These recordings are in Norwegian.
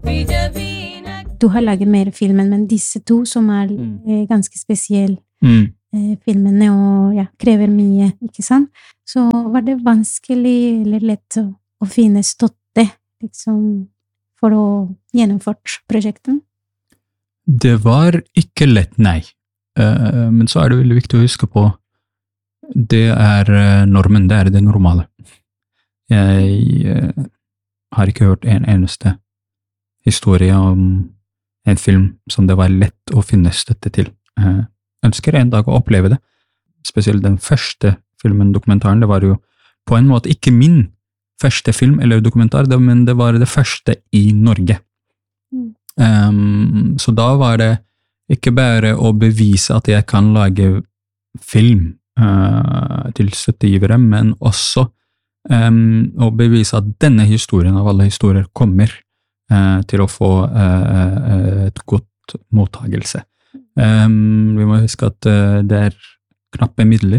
Du har laget mer filmen, men disse to som ganske spesiell filmene og krever mye, ikke sant? Så var det vanskelig eller lett å finne støtte liksom, for å gjennomføre prosjektet? Det var ikke lett, nei. Men så det veldig viktig å huske på det normen, det det normale. Jeg har ikke hørt en eneste historie om en film som det var lett å finne støtte til. Ønsker en dag å oppleve det. Spesielt den første filmen, dokumentaren, det var jo på en måte ikke min første film eller dokumentar, men det var det første i Norge. Så da var det ikke bare å bevise at jeg kan lage film til støttegivere, men også å bevise at denne historien av alle historier kommer til å få et godt mottagelse. Vi må huske at det knappe midler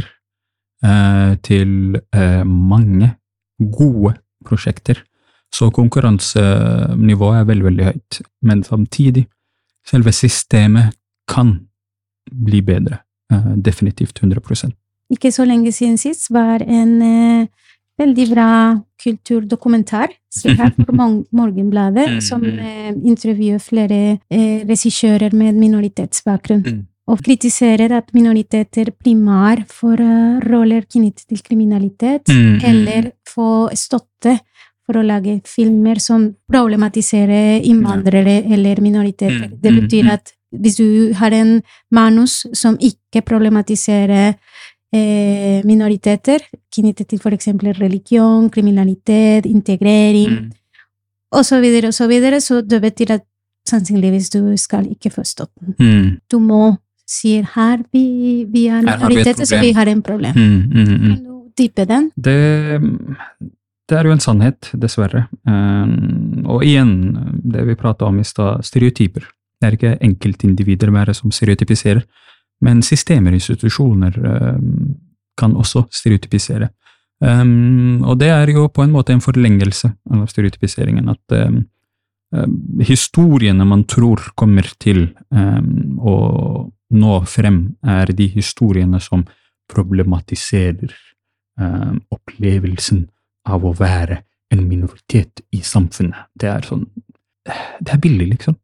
til mange gode prosjekter, så konkurransenivået veldig, veldig høyt. Men samtidig, selve systemet kan bli bedre, definitivt 100%. Ikke så lenge siden sist var en veldig bra kulturdokumentar for Morgenbladet, som intervjuer flere regissører med minoritetsbakgrunn, og kritiserer at minoriteter primær får roller knyttet til kriminalitet, eller får støtte for å lage filmer som problematiserer innvandrere eller minoriteter. Det betyr at hvis du har en manus som ikke problematiserer minoriteter, knyttet til for eksempel religion, kriminalitet, integrering, og så videre, så det betyr at sannsynligvis du skal ikke få støtten. Du må si her, vi minoriteter, så vi har en problem. Kan du dyppe den? Det jo en sannhet, dessverre. Og igjen, det vi pratet om i stad, stereotyper. Det ikke enkeltindivider bare som stereotypiserer, men systemer, institusjoner kan også stereotypisere. Og det jo på en måte en forlengelse av stereotypiseringen, at historiene man tror kommer til å nå frem de historiene som problematiserer opplevelsen av å være en minoritet i samfunnet. Det sånn, det billig, liksom.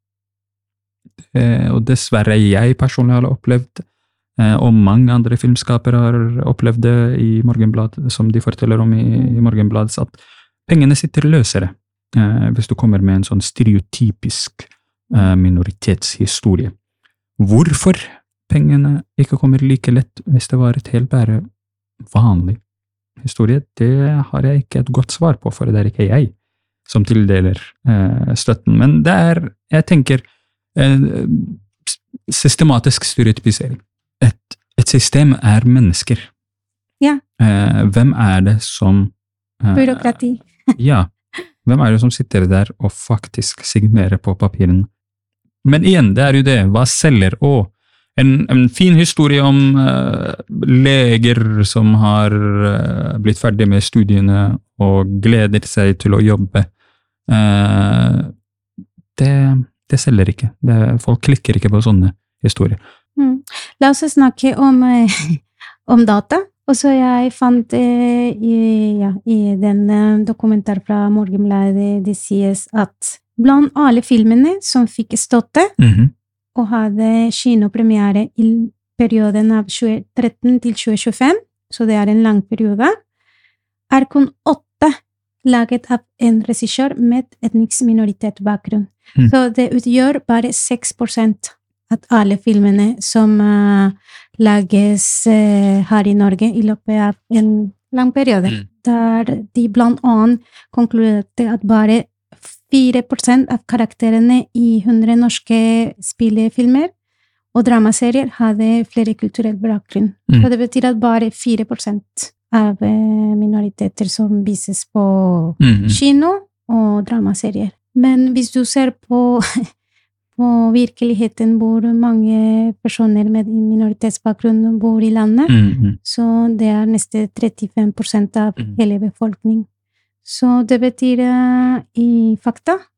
Og dessverre jeg personlig har opplevd, og mange andre filmskapere har opplevd det i Morgenbladet, som de forteller om i Morgenbladet, at pengene sitter løsere hvis du kommer med en sånn stereotypisk minoritetshistorie. Hvorfor pengene ikke kommer like lett hvis det var et helt bare vanlig historie, det har jeg ikke et godt svar på, for det ikke jeg som tildeler støtten. Men det jeg tenker, systematisk stereotypisering. Et system mennesker. Ja. Hvem det som byråkrati. Ja. Hvem det som sitter der og faktisk signerer på papiren? Men igjen, det jo det. Hva selger? En fin historie om leger som har blitt ferdig med studiene og gleder seg til å jobbe. Det selger ikke. Folk klikker ikke på sånne historier. La oss snakke om data. Og så jeg fant i den dokumentar fra Morgenbladet, det sies at blant alle filmene som fikk støtte, og hadde kinopremiere i perioden av 2013 til 2025, så det en lang periode, kun 8 laget av en regissør med etnisk minoritetsbakgrunn. Så det utgjør bare 6% av alle filmene som lages her i Norge i løpet av en lang periode. Der de blant annet konkluderte at bare 4% av karakterene i 100 norske spillefilmer og dramaserier hadde flere kulturell bakgrunn. Så det betyr at bare 4% av minoriteter som vises på kino og dramaserier. Men hvis du ser på virkeligheten hvor mange personer med minoritetsbakgrunn bor i landet, så det nesten 35% av hele befolkningen. Så det betyr i fakta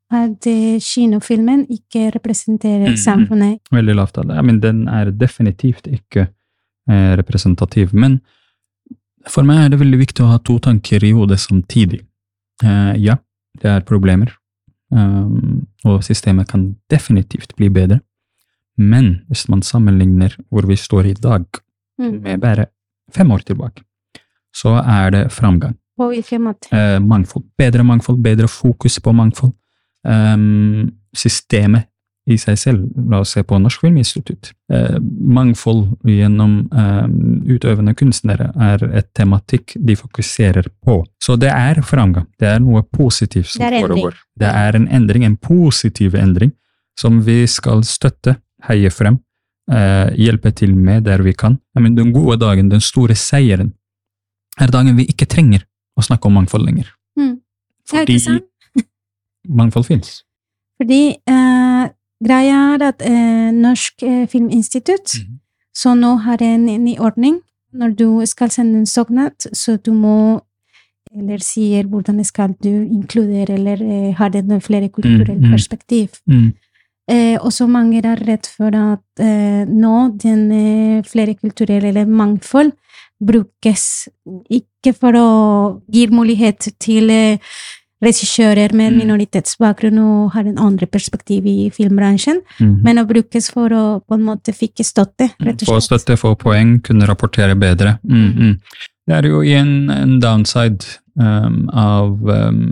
at kinofilmen ikke representerer samfunnet. Veldig lavt av det. Men den definitivt ikke representativ. Men for meg det veldig viktig å ha to tanker i hodet samtidig. Ja, det problemer, og systemet kan definitivt bli bedre. Men hvis man sammenligner hvor vi står i dag med bare 5 år tilbake, så det framgang. På hvilken måte? Mangfold, bedre fokus på mangfold. Systemet i seg selv, la oss se på Norsk Filminstitutt. Mangfold gjennom utøvende kunstnere et tematikk de fokuserer på. Så det framgang, det noe positivt som foregår. Det en endring, en positiv endring, som vi skal støtte, heie frem, hjelpe til med der vi kan. Men den gode dagen, den store seieren, dagen vi ikke trenger å snakke om mangfold lenger. Fordi mangfold finnes. Fordi greia at Norsk Filminstitutt, så nå har en ny ordning. Når du skal sende en søknad, så du må, eller sier hvordan skal du inkludere, eller har det flere kulturelle perspektiv. Og så mange redd for at nå den flere kulturelle eller mangfold brukes ikke for å gi mulighet til regissører med minoritetsbakgrunn og har en andre perspektiv i filmbransjen, men å brukes for å på en måte fikk støtte, rett og slett. Få støtte, få poeng, kunne rapportere bedre. Det jo en downside av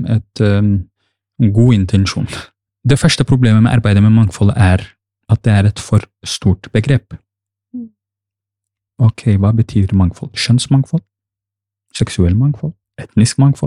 en god intensjon. Det første problemet med arbeidet med mangfold at det et for stort begrep. Ok, hva betyr mangfold? Kjønnsmangfold? Seksuell mangfold? Etnisk mangfold?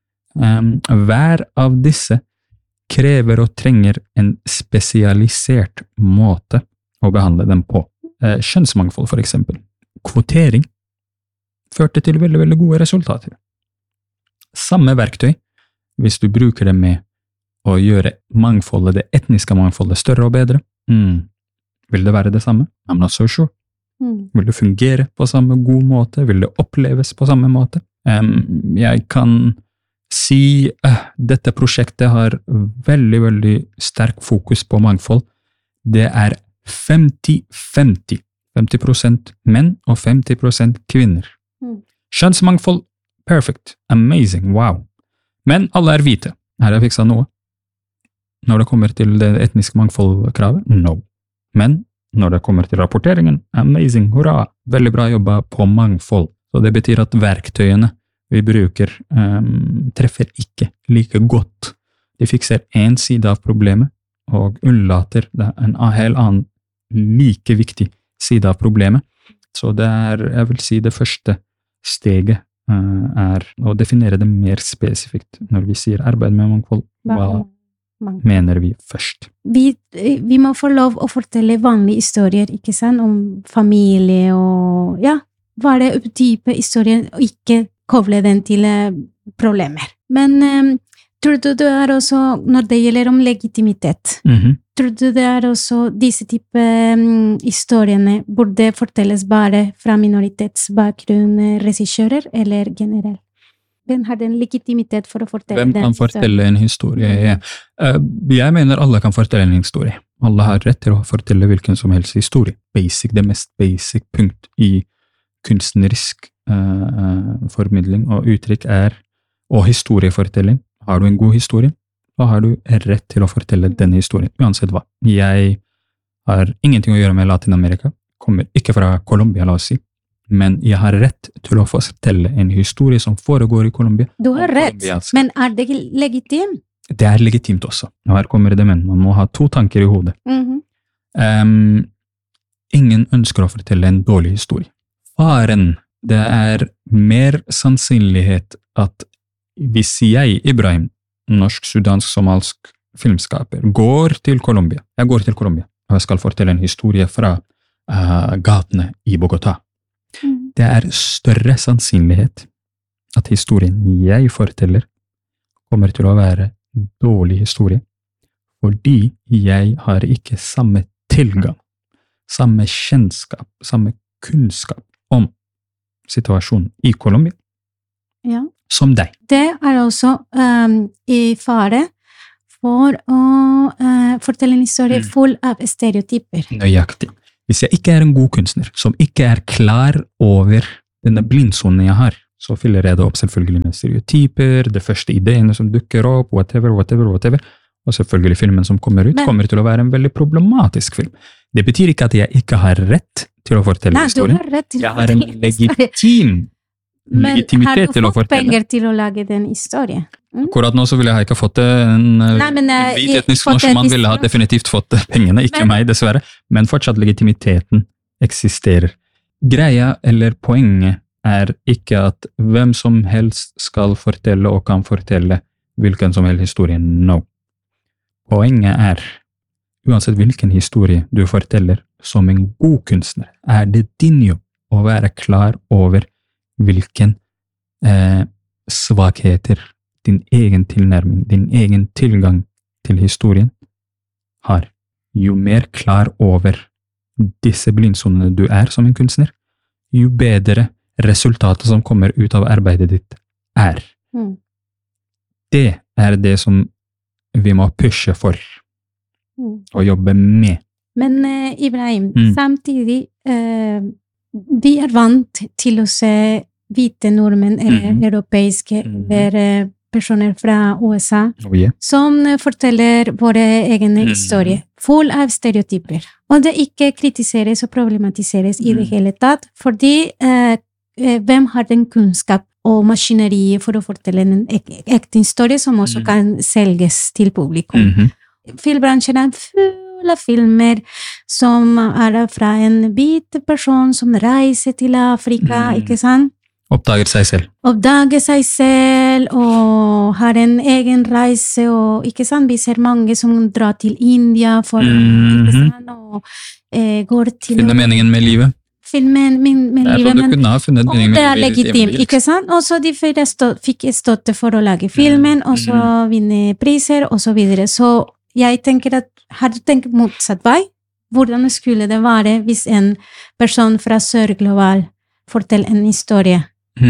Hver av disse krever og trenger en spesialisert måte å behandle dem på. Kjønnsmangfold, for eksempel. Kvotering førte til veldig, veldig gode resultater. Samme verktøy, hvis du bruker det med å gjøre mangfoldet, det etniske mangfoldet, større og bedre, vil det være det samme? I'm not so sure. Vil det fungere på samme god måte? Vil det oppleves på samme måte? Jeg kan si dette prosjektet har veldig, veldig sterk fokus på mangfold. Det 50-50. 50% menn og 50% kvinner. Kjønnsmangfold, perfect, amazing, wow. Men alle hvite. Har jeg fikset noe? Når det kommer til det etniske mangfoldkravet? No. Men når det kommer til rapporteringen, amazing, hurra, veldig bra jobba på mangfold. Så det betyr at verktøyene vi bruker treffer ikke like godt. De fikser en side av problemet, og unnlater en helt annen like viktig side av problemet. Så det jeg vil si det første steget å definere det mer spesifikt. Når vi sier arbeid med mangfold, hva mener vi først? Vi må få lov å fortelle vanlige historier, ikke sant? Om familie og ja, hva type historier, og ikke koble den til problemer. Men tror du det også, når det gjelder om legitimitet, tror du det også disse type historiene burde fortelles bare fra minoritetsbakgrunn regissører, eller generelt? Den har den legitimitet for å fortelle den. Hvem kan fortelle en historie? Jeg mener alle kan fortelle en historie. Alle har rett til å fortelle hvilken som helst historie. Det mest basic punkt i kunstnerisk formidling og uttrykk og historiefortelling. Har du en god historie, da har du rett til å fortelle den historien, uansett hva. Jeg har ingenting å gjøre med Latinamerika, kommer ikke fra Colombia, la oss si. Men jeg har rett til å fortelle en historie som foregår i Colombia. Du har rett, men det legitimt? Det legitimt også. Og her kommer det, men man må ha to tanker i hodet. Ingen ønsker å fortelle en dårlig historie. Faren, det mer sannsynlighet at hvis jeg, Ibrahim, norsk-sudansk-somalsk filmskaper, går til Colombia, og jeg skal fortelle en historie fra gatene i Bogotá. Det større sannsynlighet at historien jeg forteller kommer til å være dårlig historie, fordi jeg har ikke samme tilgang, samme kjennskap, samme kunnskap om situasjonen i Colombia som deg. Det også i fare for å fortelle en historie full av stereotyper. Nøyaktig. Hvis jeg ikke er en god kunstner, som ikke er klar over denne blindsonen jeg har, så fyller jeg det opp selvfølgelig med stereotyper, de første ideene som dukker opp, whatever, og selvfølgelig filmen som kommer ut, kommer til å være en veldig problematisk film. Det betyr ikke at jeg ikke har rett til å fortelle historien. Du har rett til jeg har en legitimitet til å fortelle. Men har du fått penger til å lage den historien? Akkurat nå så ville jeg ikke fått det. En hvit etnisk norskmann ville ha definitivt fått pengene, ikke meg dessverre, men fortsatt legitimiteten eksisterer. Greia eller poenget er ikke at hvem som helst skal fortelle og kan fortelle hvilken som helst historie. No. Poenget er, uansett hvilken historie du forteller som en god kunstner, er det din jobb å være klar over hvilken svakheter din egen tilnærming, din egen tilgang til historien har. Jo mer klar over disse blindsonene du er som en kunstner, jo bedre resultatet som kommer ut av arbeidet ditt er. Det er det som vi må pushe for og jobbe med. Men Ibrahim, samtidig vi er vant til å se hvite nordmenn eller europeiske eller personer fra USA som forteller våre egne historier, full av stereotyper. Og det ikke kritiseres og problematiseres i det hele tatt, fordi hvem har den kunnskap og maskineriet for å fortelle en ekte historie som også kan selges til publikum. Filmbransjen er full av filmer som er fra en hvit person som reiser til Afrika, ikke sant? Oppdager seg selv, og har en egen reise, og ikke sant? Vi ser mange som drar til India for ikke sant? Og går til... Finne meningen med livet. Med livet, men det er legitimt, ikke sant? Og så de fikk støtte for å lage filmen, og så vinne priser, og så videre. Så jeg tenker at, har du tenkt motsatt vei? Hvordan skulle det være hvis en person fra Sør-Global forteller en historie?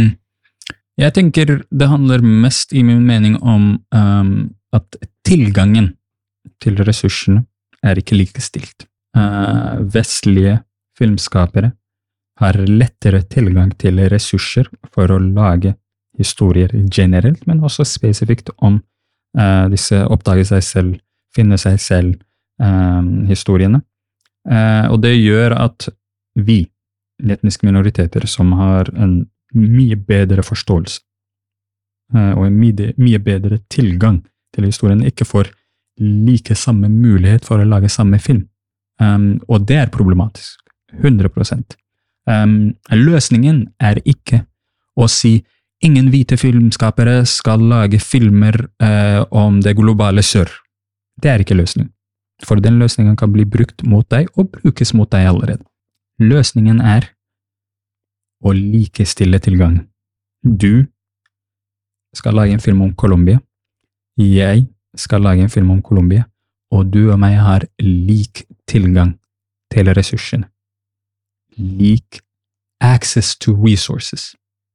Jeg tenker det handler mest i min mening om at tilgangen til ressursene er ikke likestilt. Vestlige filmskapere har lettere tilgang til ressurser for å lage historier generelt, men også spesifikt om disse oppdage seg selv, finne seg selv historiene. Og det gjør at vi, etniske minoriteter som har en mye bedre forståelse og en mye bedre tilgang til historien, ikke får like samme mulighet for å lage samme film. Og det er problematisk. 100%. Løsningen er ikke å si ingen hvite filmskapere skal lage filmer om det globale sør. Det er ikke løsningen. For den løsningen kan bli brukt mot deg og brukes mot deg allerede. Løsningen er å likestille tilgang. Du skal lage en film om Colombia. Jeg skal lage en film om Colombia. Og du og meg har lik tilgang til ressursene. Lik access to resources.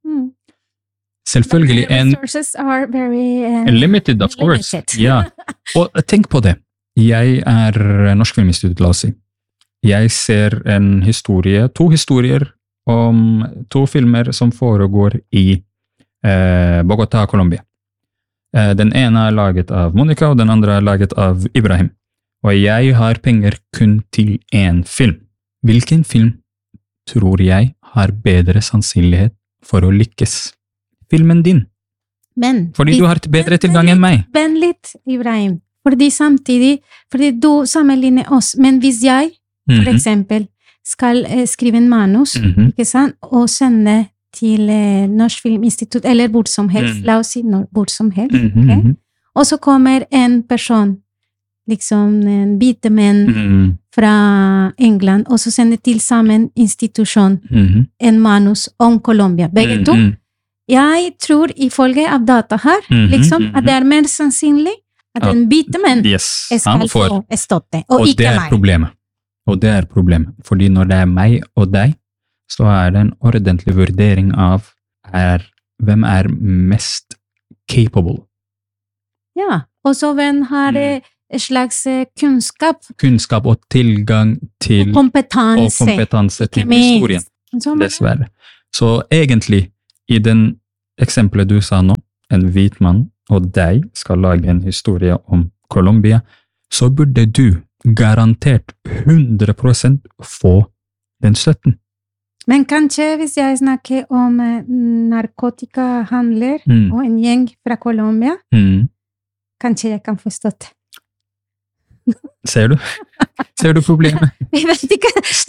Selvfølgelig resources are very limited, of course. Ja. Og tenk på det. Jeg er Norsk Filminstitutt, la oss si. Jeg ser en historie, 2 historier om 2 filmer som foregår i Bogotá, Colombia. Den ene er laget av Monica, og den andre er laget av Ibrahim. Og jeg har penger kun til 1 film. Hvilken film tror jeg har bedre sannsynlighet for å lykkes? Filmen din. Fordi du har bedre tilgang enn meg. Vent litt, Ibrahim. Fordi samtidig, fordi du sammenligner oss. Men hvis jeg, for eksempel, skal skrive en manus, ikke sant, og sende til Norsk Filminstitutt, eller hvor som helst, la oss si hvor som helst, okay? Og så kommer en person, liksom en hvite menn fra England, og så sender til sammen institusjon en manus om Colombia. Begge to. Jeg tror, ifølge av data her, liksom, at det er mer sannsynlig at en hvite menn skal få støtte, og ikke meg. Og det er problemet. Fordi når det er meg og deg, så er det en ordentlig vurdering av hvem er mest capable. Ja, også hvem har en slags kunnskap Kunnskap og tilgang til og kompetanse til historien, dessverre. Så egentlig, i den eksempelet du sa nå, en hvit mann og deg skal lage en historie om Colombia, så burde du garantert 100% få den støtten. Men kanskje hvis jeg snakker om narkotikahandler og en gjeng fra Colombia, kanskje jeg kan få støtte. Ser du? Ser du problemet? Jeg vet ikke.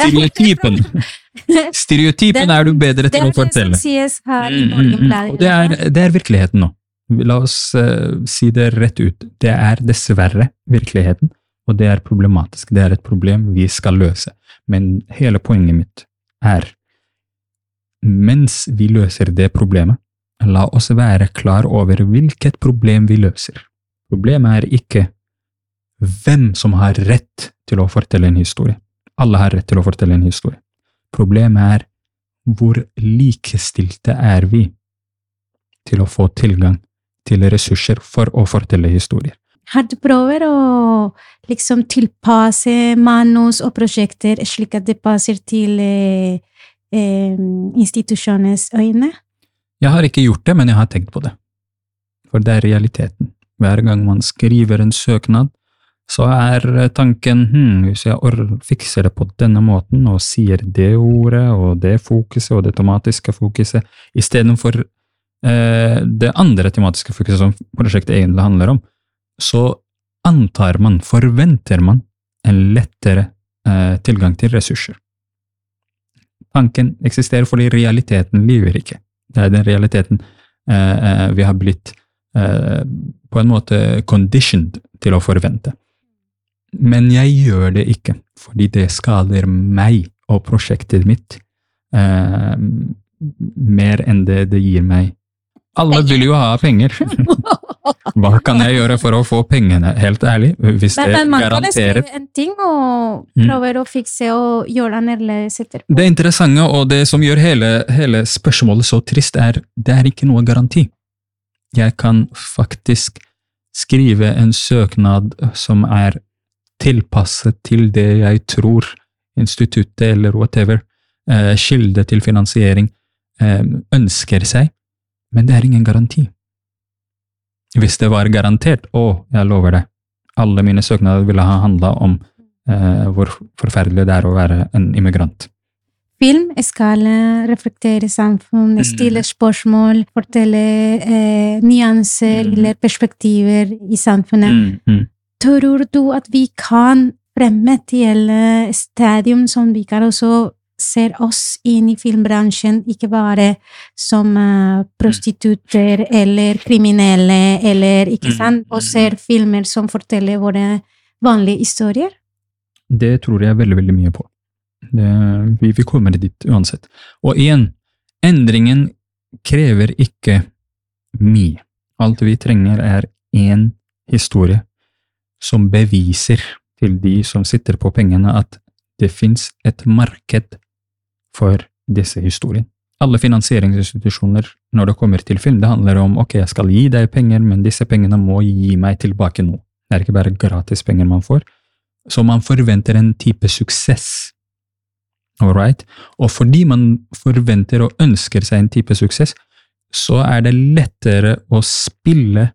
Stereotypen er du bedre til å fortelle. Det sies her i Morgenbladet. Det er virkeligheten nå. La oss si det rett ut. Det er dessverre virkeligheten, og det er problematisk. Det er et problem vi skal løse. Men hele poenget mitt er, mens vi løser det problemet, la oss være klar over hvilket problem vi løser. Problemet er ikke hvem som har rett til å fortelle en historie. Alle har rett til å fortelle en historie. Problemet er hvor likestilte er vi til å få tilgang til ressurser for å fortelle historier. Har du prøvd å liksom tilpasse manus og prosjekter slik at det passer til institusjonens øyne? Jeg har ikke gjort det, men jeg har tenkt på det. For det er realiteten. Hver gang man skriver en søknad, så er tanken, hvis jeg fikser det på denne måten, og sier det ordet, og det fokuset, og det tematiske fokuset, i stedet for det andre tematiske fokuset som prosjektet egentlig handler om, så forventer man en lettere tilgang til ressurser. Tanken eksisterer fordi realiteten lyver ikke. Det er den realiteten vi har blitt på en måte conditioned til å forvente. Men jeg gjør det ikke, fordi det skader meg og prosjektet mitt mer enn det gir meg. Alle vil jo ha penger. Hva kan jeg gjøre for å få pengene, helt ærlig, hvis det garanterer? Men man kan skrive en ting og prøve å fikse og gjøre annerledes etterpå. Det interessante og det som gjør hele spørsmålet så trist det er ikke noe garanti. Jeg kan faktisk skrive en søknad som er tilpasset til det jeg tror instituttet eller whatever, kilde til finansiering, ønsker seg, men det er ingen garanti. Hvis det var garantert, jeg lover det, alle mine søknader ville ha handlet om hvor forferdelig det er å være en immigrant. Film skal reflektere samfunn, stille spørsmål, fortelle nyanser eller perspektiver i samfunnet. Tror du at vi kan fremme til stadium som vi kan også ser oss inn i filmbransjen, ikke bare som prostitutter eller kriminelle, eller ikke sant, og ser filmer som forteller våre vanlige historier? Det tror jeg veldig, veldig mye på. Vi kommer dit uansett. Og igjen, endringen krever ikke mye. Alt vi trenger er en historie som beviser til de som sitter på pengene at det finnes et marked for disse historiene. Alle finansieringsinstitusjoner, når det kommer til film, det handler om, jeg skal gi deg penger, men disse pengene må gi meg tilbake nå. Det er ikke bare gratis penger man får. Så man forventer en type suksess. Alright? Og fordi man forventer og ønsker seg en type suksess, så er det lettere å spille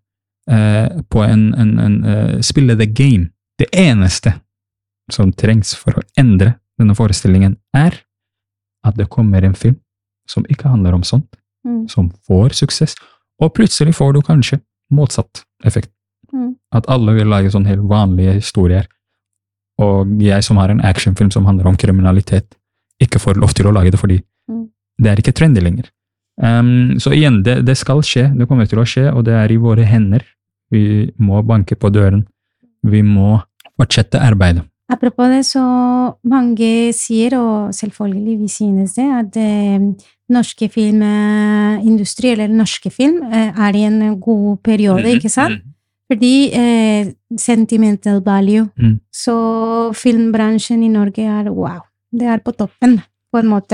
spille the game. Det eneste som trengs for å endre denne forestillingen at det kommer en film som ikke handler om sånt, som får suksess, og plutselig får du kanskje motsatt effekt. At alle vil lage sånne helt vanlige historier, og jeg som har en actionfilm som handler om kriminalitet, ikke får lov til å lage det fordi det er ikke trendy lenger. Så igjen, det skal skje, det kommer til å skje, og det er i våre hender. Vi må banke på døren. Vi må fortsette arbeidet. Apropos det, så mange sier, og selvfølgelig vi synes det, at norske filmindustri, eller norske film, er i en god periode, ikke sant? Fordi sentimental value. Så filmbransjen i Norge wow, det er på toppen, på en måte.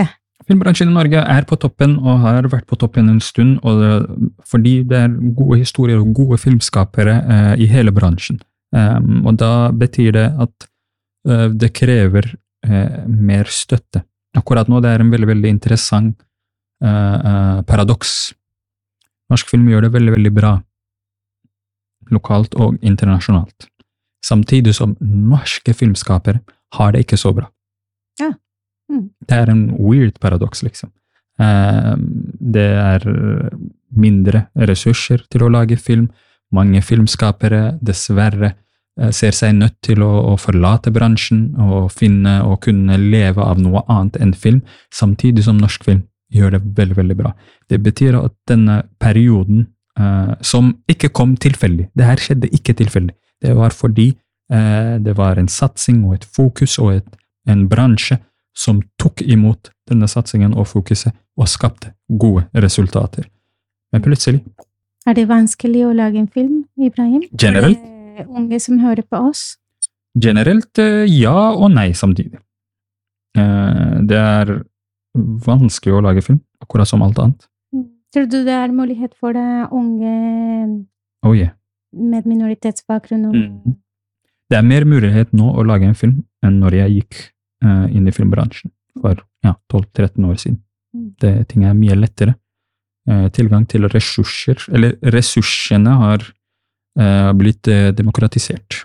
Filmbransjen i Norge er på toppen, og har vært på toppen en stund, fordi det er gode historier og gode filmskapere i hele bransjen. Og da betyr det at det krever mer støtte. Akkurat nå det er en veldig, veldig interessant paradoks. Norsk film gjør det veldig, veldig bra, lokalt og internasjonalt. Samtidig som norske filmskapere har det ikke så bra. Ja. Det er en weird paradoks, liksom. Det er mindre ressurser til å lage film. Mange filmskapere, dessverre, ser seg nødt til å forlate bransjen og finne og kunne leve av noe annet enn film, samtidig som norsk film gjør det veldig, veldig bra. Det betyr at denne perioden, som ikke kom tilfeldig, det her skjedde ikke tilfeldig, det var fordi det var en satsing og et fokus og en bransje som tok imot denne satsingen og fokuset og skapte gode resultater. Men plutselig... Er det vanskelig å lage en film, Ibrahim? Generelt? For unge som hører på oss? Generelt ja og nei samtidig. Det er vanskelig å lage film, akkurat som alt annet. Tror du det er mulighet for unge med minoritetsbakgrunn? Det er mer mulighet nå å lage en film enn når jeg gikk inn i filmbransjen for 12-13 år siden. Ting er mye lettere. Tilgang til ressurser, eller ressursene har blitt demokratisert.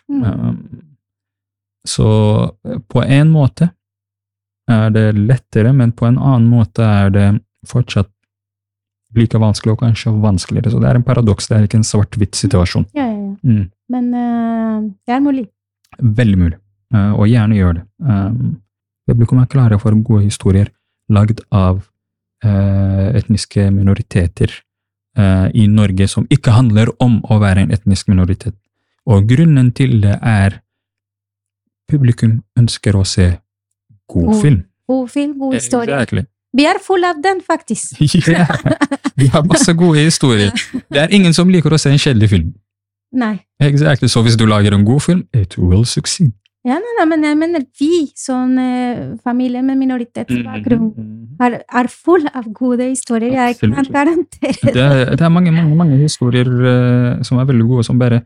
Så på en måte er det lettere, men på en annen måte er det fortsatt like vanskelig og kanskje vanskeligere. Så det er en paradoks, det er ikke en svart-hvitt situasjon. Ja. Men det er mulig. Veldig mulig, og gjerne gjør det. Publikum er klare for gode historier lagd av etniske minoriteter i Norge som ikke handler om å være en etnisk minoritet. Og grunnen til det er publikum ønsker å se god film. God film, god historie. Exactly. Vi er full av den, faktisk. Ja, vi har masse gode historier. Det er ingen som liker å se en kjedelig film. Nei. Exactly. Så hvis du lager en god film, it will succeed. Ja, men jeg mener vi som familie med minoritetsbakgrunn er full av gode historier. Jeg kan garantere det. Det er mange historier som er veldig gode, som bare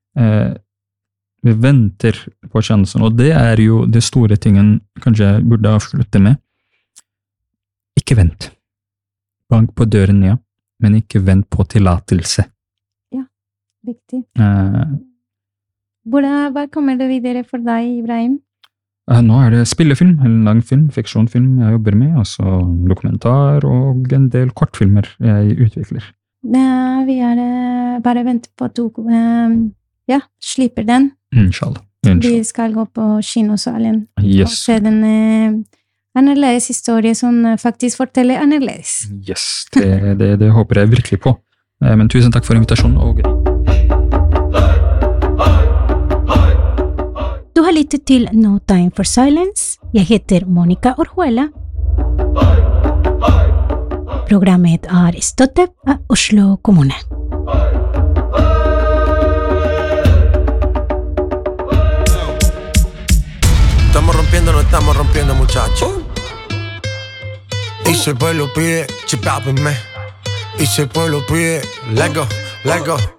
vi venter på sjansen. Og det er jo det store tingen kanskje jeg burde avslutte med. Ikke vent. Bank på døren, ja, men ikke vent på tillatelse. Ja, viktig. Hva kommer det videre for deg, Ibrahim? Nå er det spillefilm, en lang film, fiksjonfilm jeg jobber med, altså dokumentar og en del kortfilmer jeg utvikler. Vi er bare venter på at du slipper den. Inshallah. Vi skal gå på kinosalen og se den annerledes historie som faktisk forteller annerledes. Yes, det håper jeg virkelig på. Men tusen takk for invitasjonen. Og du har lyttet til No Time for Silence. Jeg heter Monica Orjuela. Programmet er støttet av Oslo kommune. Estamos rompiendo, no estamos rompiendo, muchachos. Y si el pueblo pide, chipápenme. Y si el pueblo pide, let go, let go.